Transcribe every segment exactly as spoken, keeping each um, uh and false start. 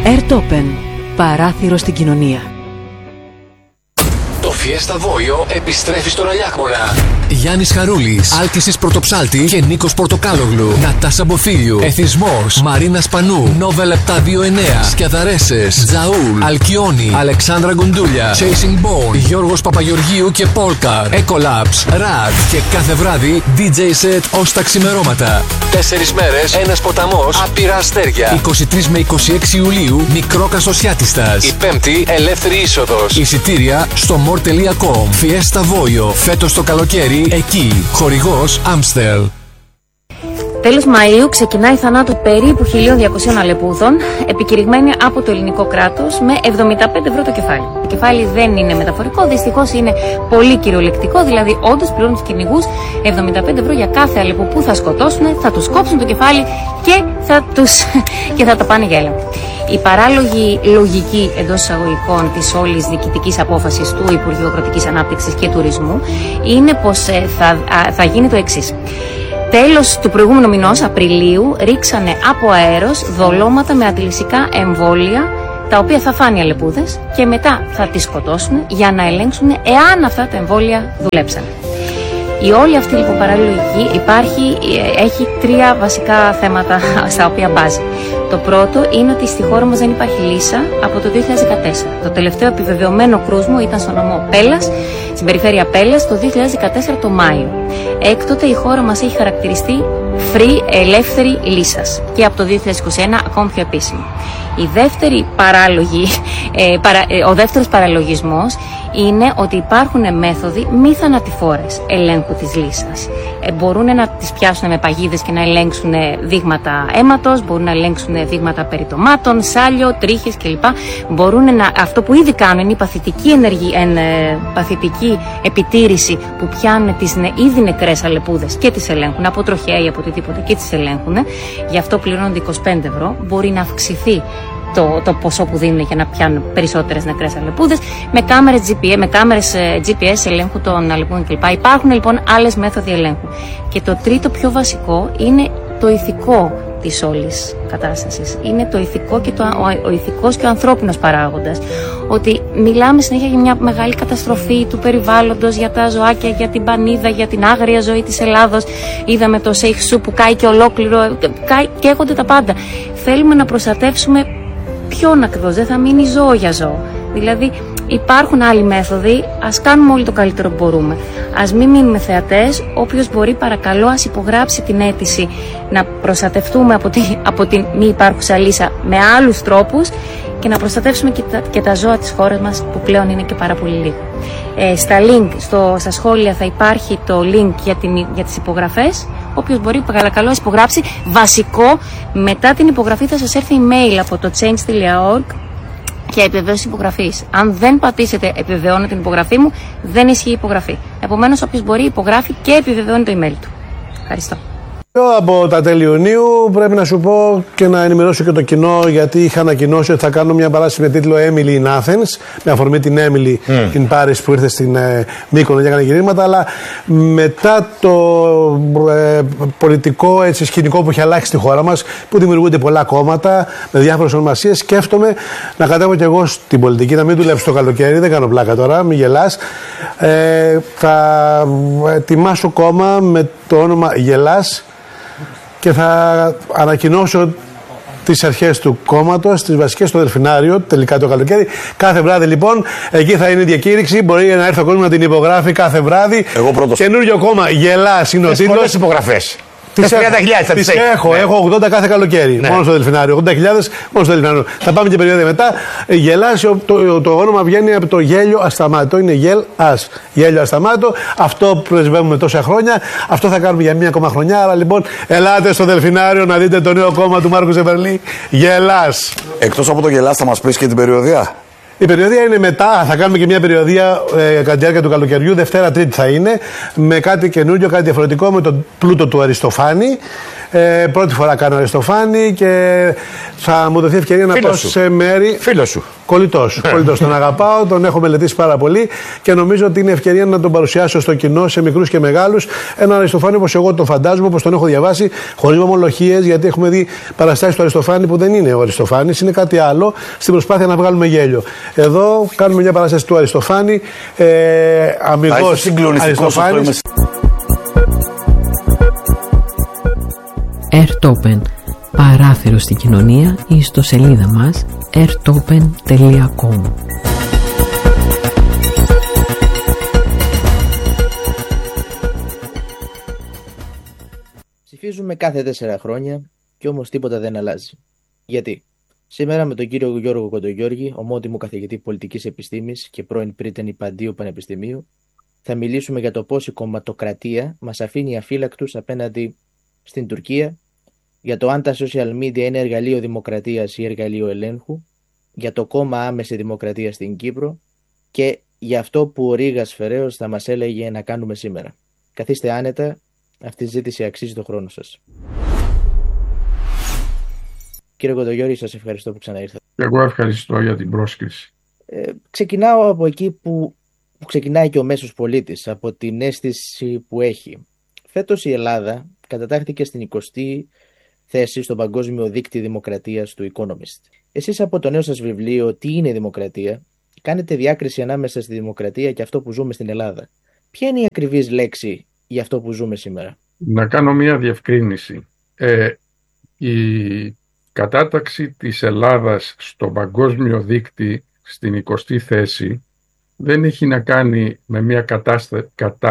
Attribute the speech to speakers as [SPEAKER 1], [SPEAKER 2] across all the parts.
[SPEAKER 1] Airtopen. Παράθυρο στην κοινωνία.
[SPEAKER 2] Το Fiesta Voio επιστρέφει στον Αλιάκμονα.
[SPEAKER 3] Γιάννης Χαρούλης, Άλκησης Πρωτοψάλτη και Νίκος Πορτοκάλογλου. Νατάσα Μποφίλιου, Εθισμός, Μαρίνα Σπανού, Νόβελ επτακόσια είκοσι εννέα, Σκιαδαρέσες, Τζαούλ, Αλκιόνι, Αλεξάνδρα Γκουντούλια, Chasing Bone, Γιώργος Παπαγεωργίου και Πόλκαρ, Ecolabs, Ραντ και κάθε βράδυ ντι τζέι set ως τα ξημερώματα.
[SPEAKER 2] Τέσσερις μέρες, ένας ποταμός, άπειρα αστέρια.
[SPEAKER 3] είκοσι τρεις με είκοσι έξι Ιουλίου, μικρό Κασοσιάτιστας.
[SPEAKER 2] Η Πέμπτη, ελεύθερη είσοδος.
[SPEAKER 3] Εισιτήρια στο more τελεία com. Fiesta Voio, φέτος το καλοκαίρι εκεί. Χορηγός Amstel.
[SPEAKER 4] Τέλος Μαΐου ξεκινάει η θανάτου περίπου χίλια διακόσιων αλεπούδων, επικηρυγμένη από το ελληνικό κράτος με εβδομήντα πέντε ευρώ το κεφάλι. Το κεφάλι δεν είναι μεταφορικό, δυστυχώς είναι πολύ κυριολεκτικό, δηλαδή όντως πληρώνουν τους κυνηγούς εβδομήντα πέντε ευρώ για κάθε αλεπού που θα σκοτώσουν, θα τους κόψουν το κεφάλι και θα, τους... και θα τα πάνε για έλεγχο. Η παράλογη λογική εντός εισαγωγικών της όλης διοικητικής απόφασης του Υπουργείου Αγροτικής Ανάπτυξης και Τουρισμού είναι πως ε, θα, α, θα γίνει το εξής. Τέλος του προηγούμενου μηνός, Απριλίου, ρίξανε από αέρος δολώματα με αντιλυσικά εμβόλια, τα οποία θα φάνε οι αλεπούδες και μετά θα τις σκοτώσουν για να ελέγξουν εάν αυτά τα εμβόλια δουλέψαν. Η όλη αυτή λοιπόν παραλογική υπάρχει, έχει τρία βασικά θέματα στα οποία μπάζει. Το πρώτο είναι ότι στη χώρα μας δεν υπάρχει λύσα από το δύο χιλιάδες δεκατέσσερα. Το τελευταίο επιβεβαιωμένο κρούσμο ήταν στο νομό Πέλλας, στην περιφέρεια Πέλλας, το δύο χιλιάδες δεκατέσσερα το Μάιο. Έκτοτε η χώρα μας έχει χαρακτηριστεί free, ελεύθερη λύσας και από το δύο χιλιάδες είκοσι ένα ακόμη πιο επίσημη. Η δεύτερη παράλογη, ε, παρα, ε, ο δεύτερος παραλογισμός είναι ότι υπάρχουν μέθοδοι μη θανατηφόρες ελέγχου της λύσας. Ε, μπορούν να τις πιάσουν με παγίδες και να ελέγξουν δείγματα αίματος, μπορούν να ελέγξουν δείγματα περιτομάτων, σάλιο, τρίχες κλπ. Μπορούν να, αυτό που ήδη κάνουν είναι η παθητική, ενεργή, εν, ε, παθητική επιτήρηση που πιάνουν τις ν, ήδη νεκρές αλεπούδες και τις ελέγχουν από τροχέα ή από οτιδήποτε και τις ελέγχουν. Γι' αυτό πληρώνονται είκοσι πέντε ευρώ. Μπορεί να αυξηθεί Το, το ποσό που δίνουν για να πιάνουν περισσότερες νεκρές αλεπούδες με κάμερες τζι πι ες, με κάμερες τζι πι ες ελέγχου των αλεπούδων κλπ. Υπάρχουν λοιπόν άλλες μέθοδοι ελέγχου. Και το τρίτο πιο βασικό είναι το ηθικό της όλης κατάστασης. Είναι το ηθικό και το, ο, ο ηθικός και ο ανθρώπινος παράγοντας. Ότι μιλάμε συνέχεια για μια μεγάλη καταστροφή του περιβάλλοντος, για τα ζωάκια, για την πανίδα, για την άγρια ζωή της Ελλάδος. Είδαμε το Σέιχ Σου που κάει και ολόκληρο, κάει, καίγονται τα πάντα. Θέλουμε να προστατεύσουμε ποιον ακριβώς, δεν θα μείνει ζώο για ζώο. Δηλαδή υπάρχουν άλλοι μέθοδοι, ας κάνουμε όλοι το καλύτερο που μπορούμε. Ας μην μείνουμε θεατές, όποιος μπορεί παρακαλώ ας υπογράψει την αίτηση να προστατευτούμε από, τη, από την μη υπάρχουσα λύσα με άλλους τρόπους και να προστατεύσουμε και τα, και τα ζώα της χώρας μας που πλέον είναι και πάρα πολύ λίγο. Ε, στα link, στο, στα σχόλια θα υπάρχει το link για, την, για τις υπογραφές. Όποιος μπορεί παρακαλώ ας υπογράψει. Βασικό, μετά την υπογραφή θα σας έρθει email από το change τελεία org και επιβεβαίωση υπογραφής. Αν δεν πατήσετε επιβεβαιώνω την υπογραφή μου, δεν ισχύει η υπογραφή. Επομένως, όποιος μπορεί υπογράφει και επιβεβαιώνει το email του. Ευχαριστώ.
[SPEAKER 5] Από τα τέλη Ιουνίου πρέπει να σου πω και να ενημερώσω και το κοινό, γιατί είχα ανακοινώσει ότι θα κάνω μια παράσταση με τίτλο Emily in Athens, με αφορμή την Emily mm. in Paris που ήρθε στην ε, Μύκονο για να κάνει γυρίσματα, αλλά μετά το ε, πολιτικό έτσι, σκηνικό που έχει αλλάξει στη χώρα μας, που δημιουργούνται πολλά κόμματα με διάφορες ονομασίες, σκέφτομαι να κατέβω κι εγώ στην πολιτική, να μην δουλεύω το καλοκαίρι, δεν κάνω πλάκα τώρα, μην γελάς. Ε, θα ετοιμάσω κόμμα με το όνομα Γελάς και θα ανακοινώσω τις αρχές του κόμματος, τις βασικές στο Δελφινάριο, τελικά το καλοκαίρι. Κάθε βράδυ λοιπόν, εκεί θα είναι η διακήρυξη. Μπορεί να έρθει ο κόσμος να την υπογράφει κάθε βράδυ.
[SPEAKER 6] Εγώ πρώτος.
[SPEAKER 5] Καινούριο κόμμα, Γελάς είναι ο τίτλος.
[SPEAKER 6] Πολλές υπογραφές.
[SPEAKER 5] Τις τριάντα χιλιάδες τις έχω, ναι. Έχω ογδόντα κάθε καλοκαίρι. Ναι. Μόνο στο Δελφινάριο. ογδόντα χιλιάδες μόνο στο Δελφινάριο. Θα πάμε και περίοδο μετά. Γελάς, το, το, το όνομα βγαίνει από το γέλιο ασταμάτητο. Είναι γελ ας. Γέλιο ασταμάτητο. Αυτό πρεσβεύουμε τόσα χρόνια. Αυτό θα κάνουμε για μία ακόμα χρονιά. Άρα λοιπόν, ελάτε στο Δελφινάριο να δείτε το νέο κόμμα του Μάρκου Ζεβερλή. Γελάς.
[SPEAKER 6] Εκτός από το Γελάς, θα μας πεις και την περιοδία.
[SPEAKER 5] Η περιοδία είναι μετά, θα κάνουμε και μια περιοδία ε, κατά τη διάρκεια του καλοκαιριού, Δευτέρα Τρίτη θα είναι, με κάτι καινούριο, κάτι διαφορετικό, με τον πλούτο του Αριστοφάνη. Ε, πρώτη φορά κάνω Αριστοφάνη και θα μου δοθεί ευκαιρία να
[SPEAKER 6] Φίλος
[SPEAKER 5] πάω
[SPEAKER 6] σου.
[SPEAKER 5] σε μέρη.
[SPEAKER 6] Φίλος σου.
[SPEAKER 5] Κολλητός. Κολλητός. Τον αγαπάω, τον έχω μελετήσει πάρα πολύ και νομίζω ότι είναι ευκαιρία να τον παρουσιάσω στο κοινό, σε μικρούς και μεγάλους. Έναν Αριστοφάνη όπως εγώ τον φαντάζομαι, όπως τον έχω διαβάσει, χωρίς μομολογίες, γιατί έχουμε δει παραστάσεις του Αριστοφάνη που δεν είναι ο Αριστοφάνης, είναι κάτι άλλο, στην προσπάθεια να βγάλουμε γέλιο. Εδώ κάνουμε μια παράσταση του Αριστοφάνη, ε, αμυγός Αριστοφάνης.
[SPEAKER 1] Airtopen. Παράθυρο στην κοινωνία ή στο σελίδα μας airtopen τελεία com.
[SPEAKER 7] Ψηφίζουμε κάθε τέσσερα χρόνια και όμως τίποτα δεν αλλάζει. Γιατί? Σήμερα με τον κύριο Γιώργο Κοντογιώργη, ομότιμο καθηγητή πολιτικής επιστήμης και πρώην πρίτανη Παντίου Πανεπιστημίου, θα μιλήσουμε για το πώς η κομματοκρατία μας αφήνει αφύλακτους απέναντι στην Τουρκία, για το αν τα social media είναι εργαλείο δημοκρατίας ή εργαλείο ελέγχου, για το κόμμα Άμεση Δημοκρατία στην Κύπρο και για αυτό που ο Ρήγας Φεραίος θα μας έλεγε να κάνουμε σήμερα. Καθίστε άνετα, αυτή η ζήτηση αξίζει το χρόνο σας. Κύριε Κοντογιώργη, σας ευχαριστώ που ξαναήρθατε.
[SPEAKER 8] Εγώ ευχαριστώ για την πρόσκληση.
[SPEAKER 7] Ε, ξεκινάω από εκεί που, που ξεκινάει και ο μέσος πολίτης, από την αίσθηση που έχει. Φέτος η Ελλάδα κατατάχθηκε στην εικοστή θέση στο παγκόσμιο δίκτυο δημοκρατίας του Economist. Εσείς από το νέο σας βιβλίο «Τι είναι η δημοκρατία» κάνετε διάκριση ανάμεσα στη δημοκρατία και αυτό που ζούμε στην Ελλάδα. Ποια είναι η ακριβής λέξη για αυτό που ζούμε σήμερα?
[SPEAKER 8] Να κάνω μία διευκρίνηση. Ε, η κατάταξη της Ελλάδας στο παγκόσμιο δίκτυο στην εικοστή θέση δεν έχει να κάνει με μία κατάστα...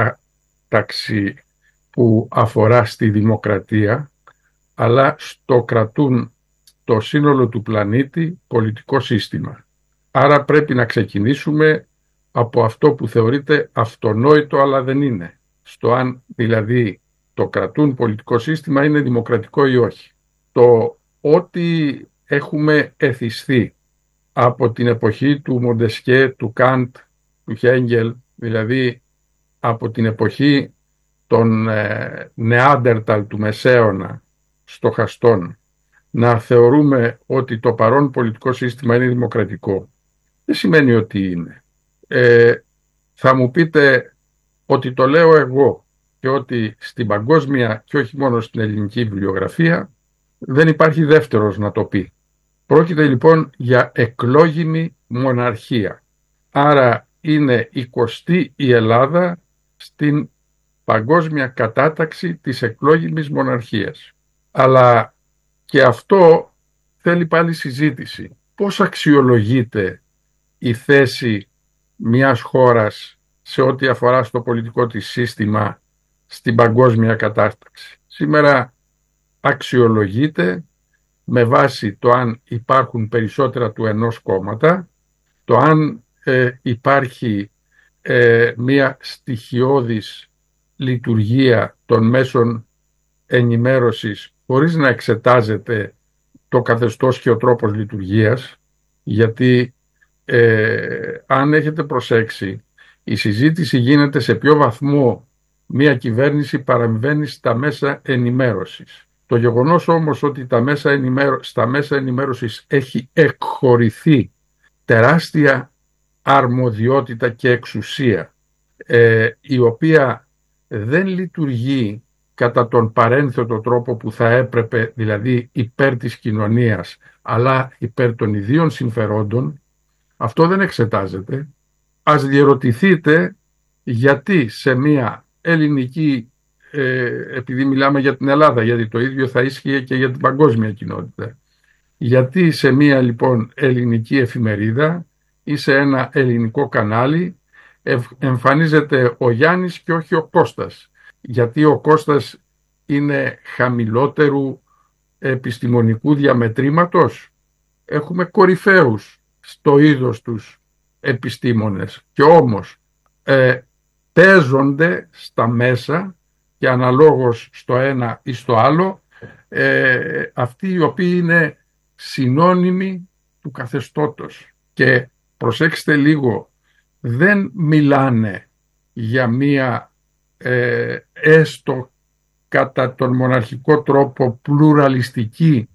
[SPEAKER 8] κατάταξη που αφορά στη δημοκρατία, αλλά στο κρατούν το σύνολο του πλανήτη πολιτικό σύστημα. Άρα πρέπει να ξεκινήσουμε από αυτό που θεωρείται αυτονόητο αλλά δεν είναι. Στο αν δηλαδή το κρατούν πολιτικό σύστημα είναι δημοκρατικό ή όχι. Το ότι έχουμε εθισθεί από την εποχή του Μοντεσκέ, του Καντ, του Χέγγελ, δηλαδή από την εποχή των ε, Νεάντερταλ του Μεσαίωνα, στοχαστών, να θεωρούμε ότι το παρόν πολιτικό σύστημα είναι δημοκρατικό, δεν σημαίνει ότι είναι. Ε, θα μου πείτε ότι το λέω εγώ και ότι στην παγκόσμια και όχι μόνο στην ελληνική βιβλιογραφία δεν υπάρχει δεύτερος να το πει. Πρόκειται λοιπόν για εκλόγιμη μοναρχία. Άρα είναι εικοστή η Ελλάδα στην παγκόσμια κατάταξη της εκλόγιμης μοναρχίας. Αλλά και αυτό θέλει πάλι συζήτηση. Πώς αξιολογείται η θέση μιας χώρας σε ό,τι αφορά στο πολιτικό της σύστημα στην παγκόσμια κατάταξη? Σήμερα αξιολογείται με βάση το αν υπάρχουν περισσότερα του ενός κόμματα, το αν ε, υπάρχει ε, μια στοιχειώδης λειτουργία των μέσων ενημέρωσης χωρίς να εξετάζεται το καθεστώς και ο τρόπος λειτουργίας, γιατί ε, αν έχετε προσέξει, η συζήτηση γίνεται σε ποιο βαθμό μια κυβέρνηση παρεμβαίνει στα μέσα ενημέρωσης. Το γεγονός όμως ότι τα μέσα ενημέρω... στα μέσα ενημέρωσης έχει εκχωρηθεί τεράστια αρμοδιότητα και εξουσία, ε, η οποία δεν λειτουργεί κατά τον παρένθετο τρόπο που θα έπρεπε, δηλαδή υπέρ της κοινωνίας, αλλά υπέρ των ιδίων συμφερόντων, αυτό δεν εξετάζεται. Ας διερωτηθείτε γιατί σε μια ελληνική, ε, επειδή μιλάμε για την Ελλάδα, γιατί το ίδιο θα ίσχυε και για την παγκόσμια κοινότητα, γιατί σε μια λοιπόν ελληνική εφημερίδα ή σε ένα ελληνικό κανάλι εμφανίζεται ο Γιάννης και όχι ο Κώστας, γιατί ο Κώστας είναι χαμηλότερου επιστημονικού διαμετρήματος? Έχουμε κορυφαίους στο είδος τους επιστήμονες και όμως ε, παίζονται στα μέσα και αναλόγως στο ένα ή στο άλλο ε, αυτοί οι οποίοι είναι συνώνυμοι του καθεστώτος. Και προσέξτε λίγο, δεν μιλάνε για μία ε, έστω κατά τον μοναρχικό τρόπο πλουραλιστική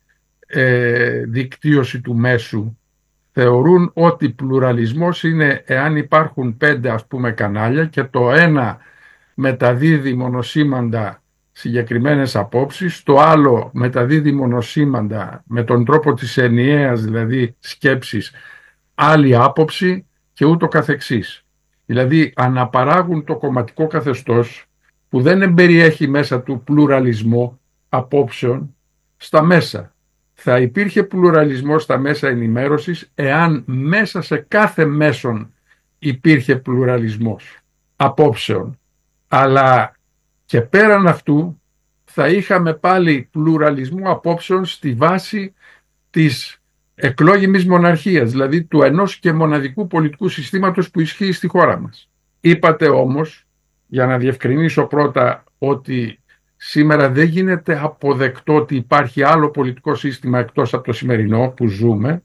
[SPEAKER 8] ε, δικτύωση του μέσου. Θεωρούν ότι πλουραλισμός είναι εάν υπάρχουν πέντε ας πούμε κανάλια και το ένα μεταδίδει μονοσήμαντα συγκεκριμένες απόψεις, το άλλο μεταδίδει μονοσήμαντα με τον τρόπο της ενιαίας δηλαδή σκέψης άλλη άποψη και ούτω καθεξής. Δηλαδή αναπαράγουν το κομματικό καθεστώς που δεν εμπεριέχει μέσα του πλουραλισμό απόψεων στα μέσα. Θα υπήρχε πλουραλισμός στα μέσα ενημέρωσης εάν μέσα σε κάθε μέσον υπήρχε πλουραλισμός απόψεων. Αλλά και πέραν αυτού θα είχαμε πάλι πλουραλισμό απόψεων στη βάση της εκλόγιμης μοναρχίας, δηλαδή του ενός και μοναδικού πολιτικού συστήματος που ισχύει στη χώρα μας. Είπατε όμως, για να διευκρινίσω πρώτα, ότι σήμερα δεν γίνεται αποδεκτό ότι υπάρχει άλλο πολιτικό σύστημα εκτός από το σημερινό που ζούμε,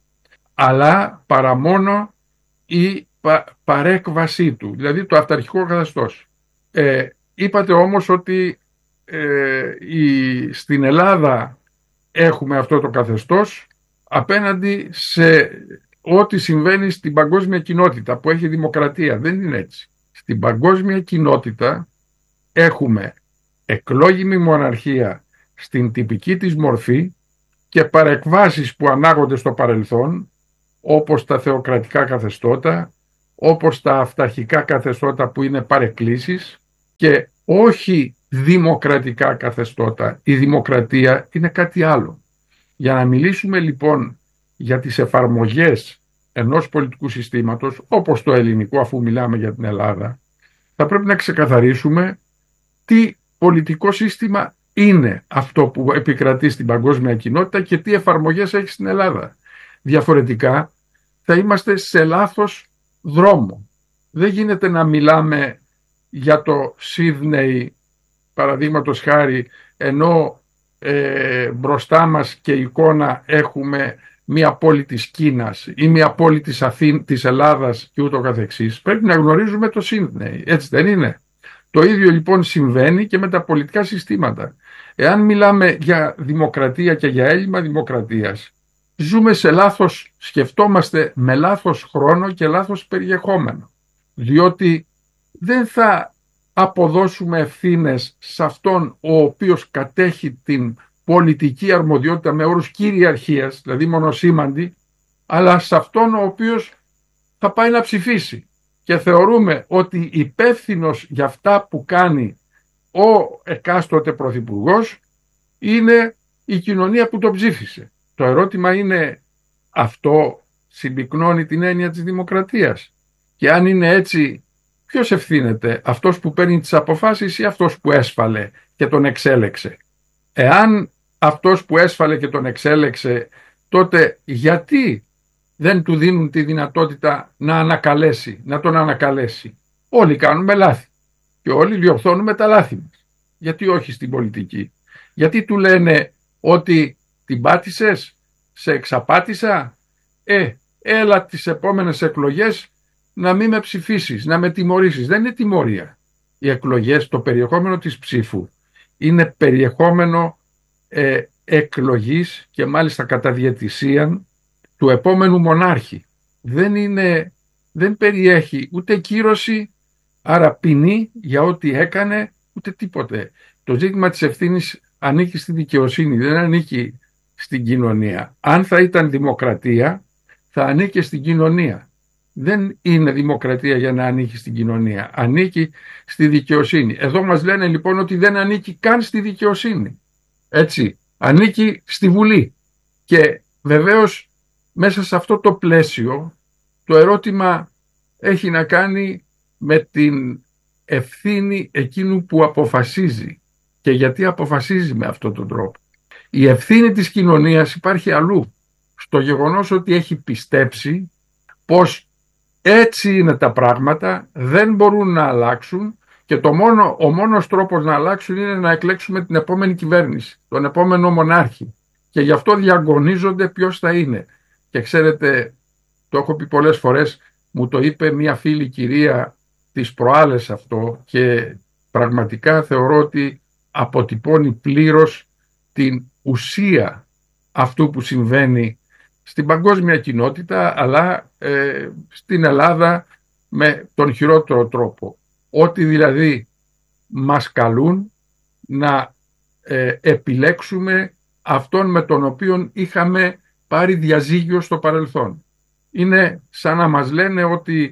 [SPEAKER 8] αλλά παρά μόνο η πα, παρέκβασή του, δηλαδή το αυταρχικό καθεστώς. Ε, είπατε όμως ότι ε, η, στην Ελλάδα έχουμε αυτό το καθεστώς απέναντι σε ό,τι συμβαίνει στην παγκόσμια κοινότητα που έχει δημοκρατία. Δεν είναι έτσι. Στην παγκόσμια κοινότητα έχουμε εκλόγιμη μοναρχία στην τυπική της μορφή και παρεκβάσεις που ανάγονται στο παρελθόν, όπως τα θεοκρατικά καθεστώτα, όπως τα αυταρχικά καθεστώτα που είναι παρεκκλήσεις, και όχι δημοκρατικά καθεστώτα. Η δημοκρατία είναι κάτι άλλο. Για να μιλήσουμε λοιπόν για τις εφαρμογές ενός πολιτικού συστήματος, όπως το ελληνικό, αφού μιλάμε για την Ελλάδα, θα πρέπει να ξεκαθαρίσουμε τι πολιτικό σύστημα είναι αυτό που επικρατεί στην παγκόσμια κοινότητα και τι εφαρμογές έχει στην Ελλάδα. Διαφορετικά θα είμαστε σε λάθος δρόμο. Δεν γίνεται να μιλάμε για το Σίδνεϊ, παραδείγματος χάρη, ενώ ε, μπροστά μας και εικόνα έχουμε μια πόλη της Κίνας ή μια πόλη της, Αθήν, της Ελλάδας και ούτω καθεξής. Πρέπει να γνωρίζουμε το Σίδνεϊ, έτσι δεν είναι? Το ίδιο λοιπόν συμβαίνει και με τα πολιτικά συστήματα. Εάν μιλάμε για δημοκρατία και για έλλειμμα δημοκρατίας, ζούμε σε λάθος, σκεφτόμαστε με λάθος χρόνο και λάθος περιεχόμενο. Διότι δεν θα αποδώσουμε ευθύνες σε αυτόν ο οποίος κατέχει την πολιτική αρμοδιότητα με όρους κυριαρχίας, δηλαδή μονοσήμαντη, αλλά σε αυτόν ο οποίος θα πάει να ψηφίσει. Και θεωρούμε ότι υπεύθυνος για αυτά που κάνει ο εκάστοτε πρωθυπουργός είναι η κοινωνία που τον ψήφισε. Το ερώτημα είναι, αυτό συμπυκνώνει την έννοια της δημοκρατίας? Και αν είναι έτσι, ποιος ευθύνεται, αυτός που παίρνει τις αποφάσεις ή αυτός που έσφαλε και τον εξέλεξε? Εάν αυτός που έσφαλε και τον εξέλεξε, τότε γιατί δεν του δίνουν τη δυνατότητα να ανακαλέσει, να τον ανακαλέσει? Όλοι κάνουμε λάθη και όλοι διορθώνουμε τα λάθη μας. Γιατί όχι στην πολιτική? Γιατί του λένε ότι την πάτησες, σε εξαπάτησα, ε, έλα τις επόμενες εκλογές να μην με ψηφίσεις, να με τιμωρήσεις? Δεν είναι τιμωρία. Οι εκλογές, το περιεχόμενο της ψήφου είναι περιεχόμενο ε, εκλογής και μάλιστα κατά διαιτησίαν του επόμενου μονάρχη. Δεν είναι, δεν περιέχει ούτε κύρωση, άρα ποινή για ό,τι έκανε, ούτε τίποτε. Το ζήτημα της ευθύνης ανήκει στη δικαιοσύνη, δεν ανήκει στην κοινωνία. Αν θα ήταν δημοκρατία, θα ανήκει στην κοινωνία. Δεν είναι δημοκρατία για να ανήκει στην κοινωνία. Ανήκει στη δικαιοσύνη. Εδώ μας λένε λοιπόν ότι δεν ανήκει καν στη δικαιοσύνη. Έτσι, ανήκει στη Βουλή. Και βεβαίως μέσα σε αυτό το πλαίσιο το ερώτημα έχει να κάνει με την ευθύνη εκείνου που αποφασίζει. Και γιατί αποφασίζει με αυτόν τον τρόπο? Η ευθύνη της κοινωνίας υπάρχει αλλού. Στο γεγονός ότι έχει πιστέψει πως έτσι είναι τα πράγματα, δεν μπορούν να αλλάξουν και το μόνο, ο μόνος τρόπος να αλλάξουν είναι να εκλέξουμε την επόμενη κυβέρνηση, τον επόμενο μονάρχη. Και γι' αυτό διαγωνίζονται ποιος θα είναι. Και ξέρετε, το έχω πει πολλές φορές, μου το είπε μια φίλη κυρία τις προάλλες αυτό και πραγματικά θεωρώ ότι αποτυπώνει πλήρως την ουσία αυτού που συμβαίνει στην παγκόσμια κοινότητα, αλλά ε, στην Ελλάδα με τον χειρότερο τρόπο. Ότι δηλαδή μας καλούν να ε, επιλέξουμε αυτόν με τον οποίο είχαμε πάρει διαζύγιο στο παρελθόν. Είναι σαν να μας λένε ότι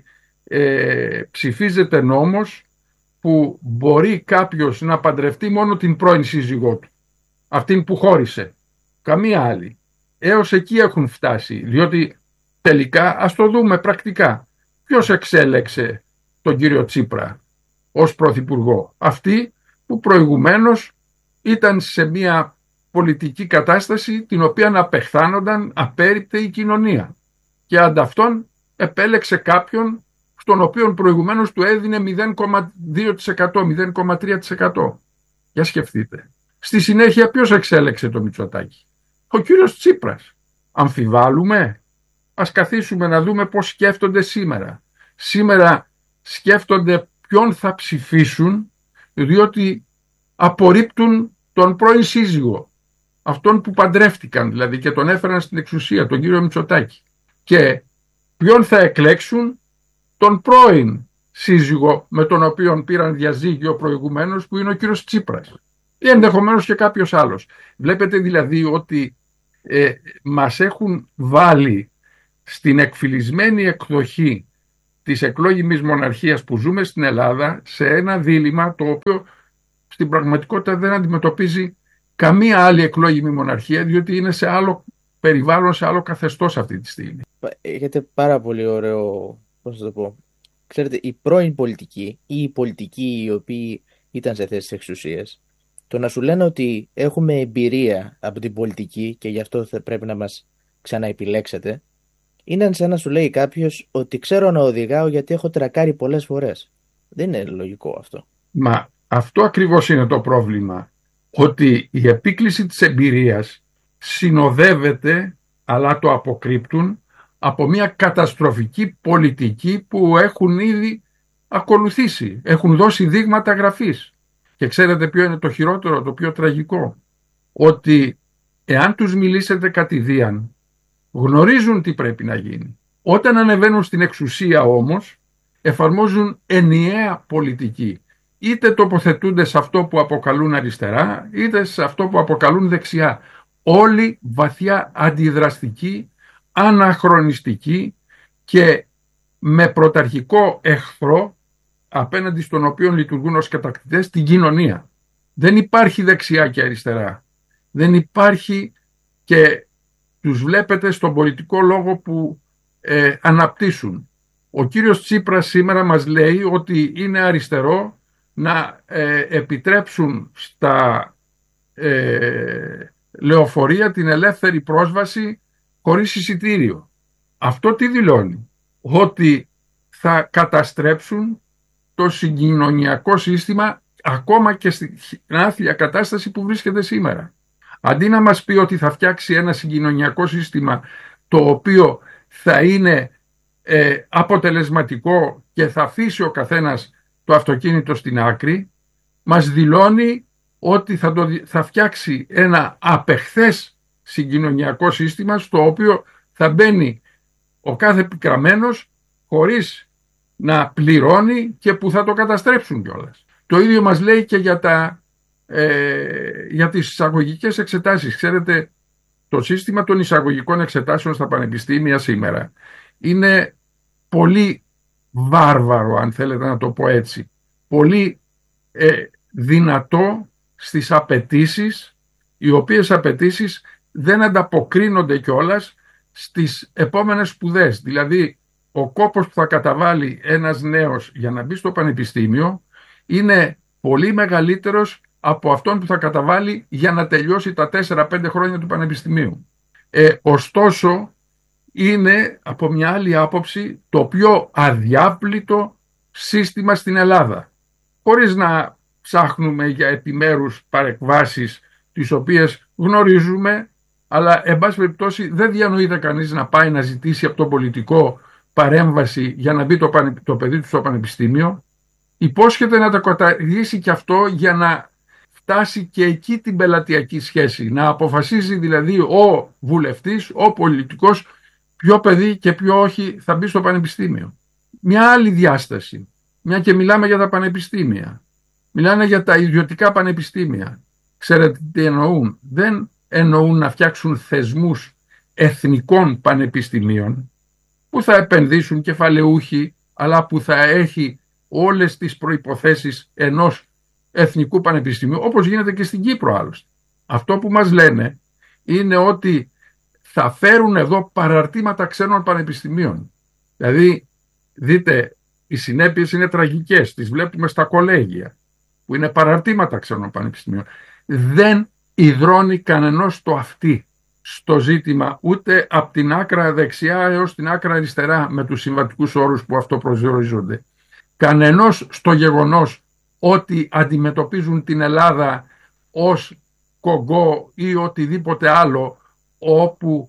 [SPEAKER 8] ε, ψηφίζεται νόμος που μπορεί κάποιος να παντρευτεί μόνο την πρώην σύζυγό του, αυτήν που χώρισε, καμία άλλη. Έως εκεί έχουν φτάσει, διότι τελικά ας το δούμε πρακτικά. Ποιος εξέλεξε τον κύριο Τσίπρα ως πρωθυπουργό? Αυτοί που προηγουμένως ήταν σε μια πολιτική κατάσταση την οποία απεχθάνονταν απέρριπτε η κοινωνία και ανταυτόν επέλεξε κάποιον στον οποίο προηγουμένως του έδινε μηδέν κόμμα δύο τοις εκατό, μηδέν κόμμα τρία τοις εκατό. Για σκεφτείτε. Στη συνέχεια ποιος εξέλεξε το Μητσοτάκη? Ο κύριος Τσίπρας. Αμφιβάλλουμε? Ας καθίσουμε να δούμε πώς σκέφτονται σήμερα. Σήμερα σκέφτονται ποιον θα ψηφίσουν, διότι απορρίπτουν τον πρώην σύζυγο, αυτόν που παντρεύτηκαν δηλαδή και τον έφεραν στην εξουσία, τον κύριο Μητσοτάκη. Και ποιον θα εκλέξουν? Τον πρώην σύζυγο με τον οποίο πήραν διαζύγιο προηγουμένως, που είναι ο κύριος Τσίπρας, ή ενδεχομένως και κάποιος άλλος. Βλέπετε δηλαδή ότι ε, μας έχουν βάλει στην εκφυλισμένη εκδοχή της εκλόγιμης μοναρχίας που ζούμε στην Ελλάδα σε ένα δίλημμα το οποίο στην πραγματικότητα δεν αντιμετωπίζει καμία άλλη εκλόγιμη μοναρχία, διότι είναι σε άλλο περιβάλλον, σε άλλο καθεστώς αυτή τη στιγμή.
[SPEAKER 7] Έχετε πάρα πολύ ωραίο, πώς θα το πω, ξέρετε, οι πρώην πολιτικοί ή οι πολιτικοί οι οποίοι ήταν σε θέσεις εξουσίας, το να σου λένε ότι έχουμε εμπειρία από την πολιτική και γι' αυτό θα πρέπει να μας ξαναεπιλέξετε, είναι σαν να σου λέει κάποιος ότι ξέρω να οδηγάω γιατί έχω τρακάρει πολλές φορές. Δεν είναι λογικό αυτό.
[SPEAKER 8] Μα αυτό ακριβώς είναι το πρόβλημα. Ότι η επίκληση της εμπειρίας συνοδεύεται, αλλά το αποκρύπτουν, από μια καταστροφική πολιτική που έχουν ήδη ακολουθήσει. Έχουν δώσει δείγματα γραφής. Και ξέρετε ποιο είναι το χειρότερο, το πιο τραγικό? Ότι εάν τους μιλήσετε κατηδίαν, γνωρίζουν τι πρέπει να γίνει. Όταν ανεβαίνουν στην εξουσία όμως, εφαρμόζουν ενιαία πολιτική. Είτε τοποθετούνται σε αυτό που αποκαλούν αριστερά, είτε σε αυτό που αποκαλούν δεξιά. Όλοι βαθιά αντιδραστικοί, αναχρονιστικοί και με πρωταρχικό εχθρό απέναντι στον οποίο λειτουργούν ως κατακτητές την κοινωνία. Δεν υπάρχει δεξιά και αριστερά. Δεν υπάρχει, και τους βλέπετε στον πολιτικό λόγο που ε, αναπτύσσουν. Ο κύριος Τσίπρας σήμερα μας λέει ότι είναι αριστερό να ε, επιτρέψουν στα ε, λεωφορεία την ελεύθερη πρόσβαση χωρίς εισιτήριο. Αυτό τι δηλώνει? Ότι θα καταστρέψουν το συγκοινωνιακό σύστημα ακόμα και στην άθλια κατάσταση που βρίσκεται σήμερα. Αντί να μας πει ότι θα φτιάξει ένα συγκοινωνιακό σύστημα το οποίο θα είναι ε, αποτελεσματικό και θα αφήσει ο καθένας το αυτοκίνητο στην άκρη, μας δηλώνει ότι θα, το, θα φτιάξει ένα απεχθές συγκοινωνιακό σύστημα στο οποίο θα μπαίνει ο κάθε πικραμένος χωρίς να πληρώνει και που θα το καταστρέψουν κιόλας. Το ίδιο μας λέει και για, τα, ε, για τις εισαγωγικές εξετάσεις. Ξέρετε, το σύστημα των εισαγωγικών εξετάσεων στα πανεπιστήμια σήμερα είναι πολύ βάρβαρο, αν θέλετε να το πω έτσι. Πολύ ε, δυνατό στις απαιτήσεις, οι οποίες απαιτήσεις δεν ανταποκρίνονται κιόλας στις επόμενες σπουδές. Δηλαδή, ο κόπος που θα καταβάλει ένας νέος για να μπει στο πανεπιστήμιο είναι πολύ μεγαλύτερος από αυτόν που θα καταβάλει για να τελειώσει τα τέσσερα πέντε χρόνια του πανεπιστημίου. Ε, ωστόσο, είναι από μια άλλη άποψη το πιο αδιάπλητο σύστημα στην Ελλάδα. Χωρίς να ψάχνουμε για επιμέρους παρεκβάσεις τις οποίες γνωρίζουμε, αλλά εν πάση περιπτώσει δεν διανοείται κανείς να πάει να ζητήσει από τον πολιτικό παρέμβαση για να μπει το, πανε, το παιδί του στο πανεπιστήμιο. Υπόσχεται να τα καταργήσει και αυτό για να φτάσει και εκεί την πελατειακή σχέση. Να αποφασίζει δηλαδή ο βουλευτής, ο πολιτικός, ποιο παιδί και ποιο όχι θα μπει στο πανεπιστήμιο. Μια άλλη διάσταση, μια και μιλάμε για τα πανεπιστήμια. Μιλάνε για τα ιδιωτικά πανεπιστήμια. Ξέρετε τι εννοούν? Δεν εννοούν να φτιάξουν θεσμούς εθνικών πανεπιστημίων που θα επενδύσουν κεφαλαιούχοι, αλλά που θα έχει όλες τις προϋποθέσεις ενός εθνικού πανεπιστημίου, όπως γίνεται και στην Κύπρο άλλωστε. Αυτό που μας λένε είναι ότι θα φέρουν εδώ παραρτήματα ξένων πανεπιστημίων. Δηλαδή, δείτε, οι συνέπειες είναι τραγικές, τις βλέπουμε στα κολέγια, που είναι παραρτήματα ξένων πανεπιστημίων. Δεν υδρώνει κανενός το αυτί στο ζήτημα, ούτε από την άκρα δεξιά έως την άκρα αριστερά, με τους συμβατικούς όρους που αυτό προσδιορίζονται. Κανενός στο γεγονός ότι αντιμετωπίζουν την Ελλάδα ως Κογκό ή οτιδήποτε άλλο, όπου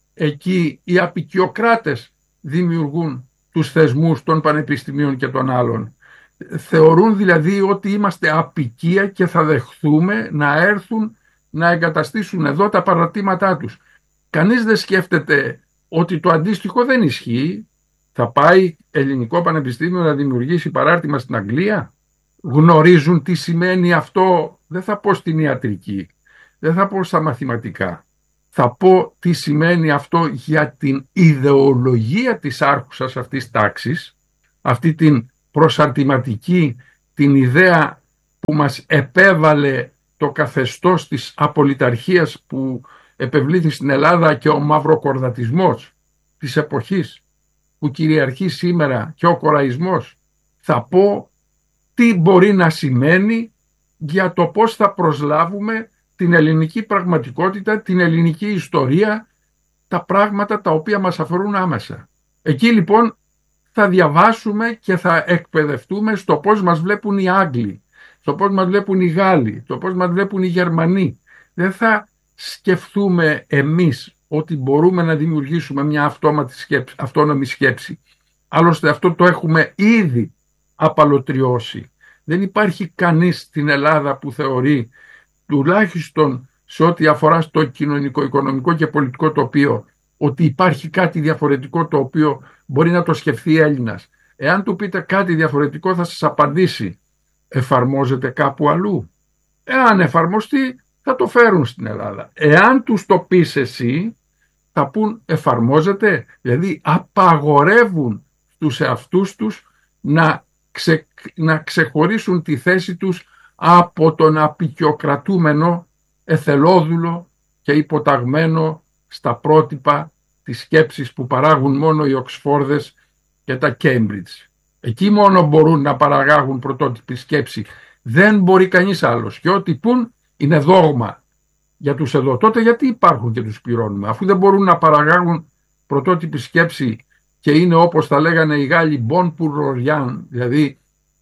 [SPEAKER 8] εκεί οι απικιοκράτες δημιουργούν τους θεσμούς των πανεπιστημίων και των άλλων. Θεωρούν δηλαδή ότι είμαστε απικία και θα δεχθούμε να έρθουν να εγκαταστήσουν εδώ τα παρατήματά τους. Κανείς δεν σκέφτεται ότι το αντίστοιχο δεν ισχύει. Θα πάει ελληνικό πανεπιστήμιο να δημιουργήσει παράρτημα στην Αγγλία? Γνωρίζουν τι σημαίνει αυτό? Δεν θα πω στην ιατρική, δεν θα πω στα μαθηματικά. Θα πω τι σημαίνει αυτό για την ιδεολογία της άρχουσας αυτής τάξης, αυτή την προσαρτηματική, την ιδέα που μας επέβαλε το καθεστώς της απολυταρχίας που επευλήθη στην Ελλάδα και ο μαυροκορδατισμός της εποχής που κυριαρχεί σήμερα και ο κοραϊσμός. Θα πω τι μπορεί να σημαίνει για το πώς θα προσλάβουμε την ελληνική πραγματικότητα, την ελληνική ιστορία, τα πράγματα τα οποία μας αφορούν άμεσα. Εκεί λοιπόν θα διαβάσουμε και θα εκπαιδευτούμε στο πώς μας βλέπουν οι Άγγλοι, στο πώς μας βλέπουν οι Γάλλοι, στο πώς μας βλέπουν οι Γερμανοί. Δεν θα σκεφτούμε εμείς ότι μπορούμε να δημιουργήσουμε μια αυτόματη σκέψη, αυτόνομη σκέψη. Άλλωστε αυτό το έχουμε ήδη απαλωτριώσει. Δεν υπάρχει κανείς στην Ελλάδα που θεωρεί, τουλάχιστον σε ό,τι αφορά στο κοινωνικό, οικονομικό και πολιτικό τοπίο, ότι υπάρχει κάτι διαφορετικό το οποίο μπορεί να το σκεφτεί Έλληνας. Εάν του πείτε κάτι διαφορετικό θα σας απαντήσει, εφαρμόζεται κάπου αλλού? Εάν εφαρμοστεί θα το φέρουν στην Ελλάδα. Εάν τους το πεις εσύ θα πούν εφαρμόζεται, δηλαδή απαγορεύουν στους εαυτούς τους να, ξε, να ξεχωρίσουν τη θέση τους από τον απεικιοκρατούμενο, εθελόδουλο και υποταγμένο στα πρότυπα της σκέψης που παράγουν μόνο οι Οξφόρδες και τα Cambridge. Εκεί μόνο μπορούν να παραγάγουν πρωτότυπη σκέψη. Δεν μπορεί κανείς άλλος. Και ό,τι πουν είναι δόγμα για τους εδώ. Τότε γιατί υπάρχουν και τους πληρώνουμε? Αφού δεν μπορούν να παραγάγουν πρωτότυπη σκέψη και είναι, όπως τα λέγανε οι Γάλλοι, bon pour rien, δηλαδή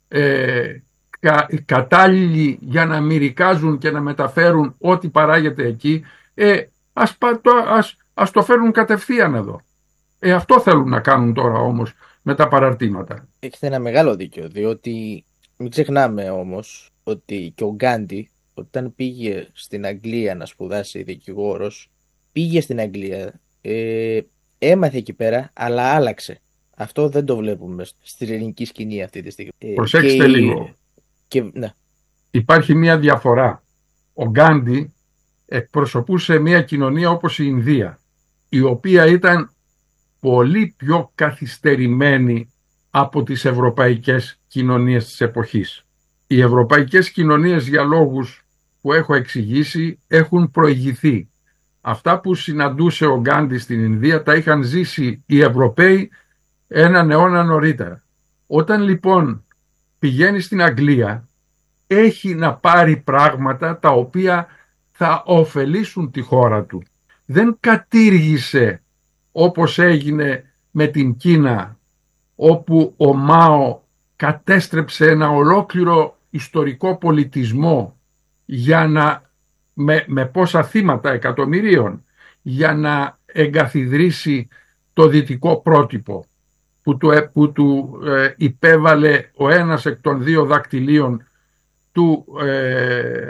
[SPEAKER 8] ε, κα, κατάλληλοι για να μυρικάζουν και να μεταφέρουν ό,τι παράγεται εκεί, ε, ας, το, ας, ας το φέρουν κατευθείαν εδώ. Ε, αυτό θέλουν να κάνουν τώρα όμως με τα παραρτήματα.
[SPEAKER 7] Έχετε ένα μεγάλο δίκιο, διότι μην ξεχνάμε όμως ότι και ο Γκάντι, όταν πήγε στην Αγγλία να σπουδάσει δικηγόρος, πήγε στην Αγγλία, ε, έμαθε εκεί πέρα, αλλά άλλαξε. Αυτό δεν το βλέπουμε στην ελληνική σκηνή αυτή τη στιγμή.
[SPEAKER 8] Προσέξτε και, λίγο.
[SPEAKER 7] Και, ναι.
[SPEAKER 8] Υπάρχει μια διαφορά. Ο Γκάντι εκπροσωπούσε μια κοινωνία όπως η Ινδία, η οποία ήταν πολύ πιο καθυστερημένη από τις ευρωπαϊκές κοινωνίες της εποχής. Οι ευρωπαϊκές κοινωνίες, για λόγους που έχω εξηγήσει, έχουν προηγηθεί. Αυτά που συναντούσε ο Γκάντι στην Ινδία τα είχαν ζήσει οι Ευρωπαίοι έναν αιώνα νωρίτερα. Όταν λοιπόν πηγαίνει στην Αγγλία, έχει να πάρει πράγματα τα οποία θα ωφελήσουν τη χώρα του. Δεν κατήργησε όπως έγινε με την Κίνα, όπου ο Μάο κατέστρεψε ένα ολόκληρο ιστορικό πολιτισμό για να, με, με πόσα θύματα εκατομμυρίων, για να εγκαθιδρύσει το δυτικό πρότυπο που του, που του ε, υπέβαλε ο ένας εκ των δύο δακτυλίων του, ε,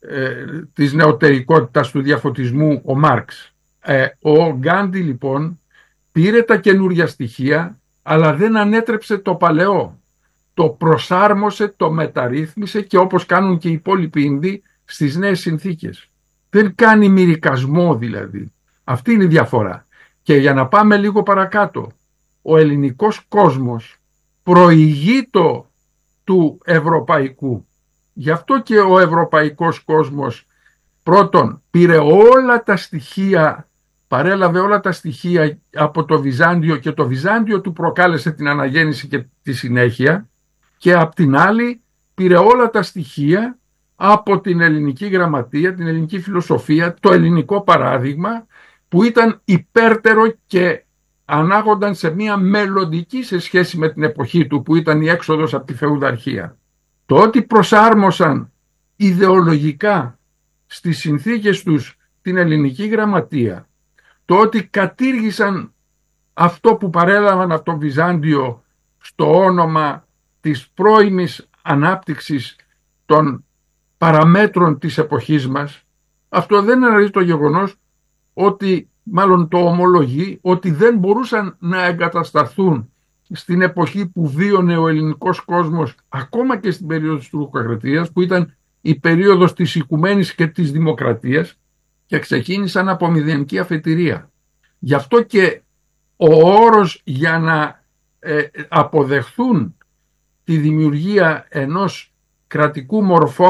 [SPEAKER 8] ε, της νεωτερικότητας του διαφωτισμού ο Μάρξ. Ε, ο Γκάντι λοιπόν πήρε τα καινούργια στοιχεία, αλλά δεν ανέτρεψε το παλαιό. Το προσάρμοσε, το μεταρρύθμισε και όπως κάνουν και οι υπόλοιποι Ινδοί στις νέες συνθήκες. Δεν κάνει μυρικασμό δηλαδή. Αυτή είναι η διαφορά. Και για να πάμε λίγο παρακάτω, ο ελληνικός κόσμος προηγείτο του ευρωπαϊκού. Γι' αυτό και ο ευρωπαϊκός κόσμος πρώτον πήρε όλα τα στοιχεία, παρέλαβε όλα τα στοιχεία από το Βυζάντιο και το Βυζάντιο του προκάλεσε την αναγέννηση και τη συνέχεια, και απ' την άλλη πήρε όλα τα στοιχεία από την ελληνική γραμματεία, την ελληνική φιλοσοφία, το ελληνικό παράδειγμα που ήταν υπέρτερο και ανάγονταν σε μια μελλοντική σε σχέση με την εποχή του που ήταν η έξοδος από τη φεουδαρχία. Το ότι προσάρμοσαν ιδεολογικά στις συνθήκες τους την ελληνική γραμματεία, το ότι κατήργησαν αυτό που παρέλαβαν από το Βυζάντιο στο όνομα της πρώιμης ανάπτυξης των παραμέτρων της εποχής μας, αυτό δεν αναιρεί το γεγονός ότι, μάλλον το ομολογεί, ότι δεν μπορούσαν να εγκατασταθούν στην εποχή που βίωνε ο ελληνικός κόσμος, ακόμα και στην περίοδο της τουρκοκρατίας, που ήταν η περίοδος της οικουμένης και της δημοκρατίας, και ξεκίνησαν από μηδενική αφετηρία. Γι' αυτό και ο όρος για να ε, αποδεχθούν τη δημιουργία ενός κρατικού μορφώματος